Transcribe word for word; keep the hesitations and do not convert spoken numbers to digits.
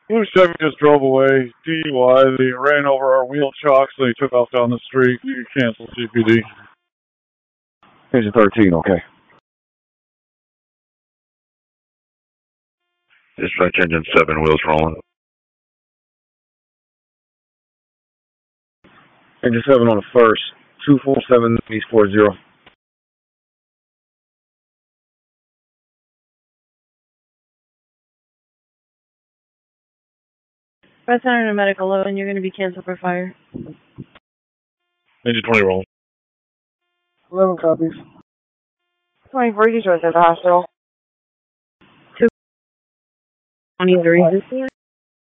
Blue Chevy just drove away. D U I. They ran over our wheel chocks. They took off down the street. You can cancel C P D. Engine thirteen, okay. Dispatch engine seven, wheels rolling. Engine seven on the first. two four seven East four zero. Press enter to medical low, and you're going to be canceled for fire. Engine twenty rolling. eleven copies. twenty-four, you showed at the hospital. two twenty-three.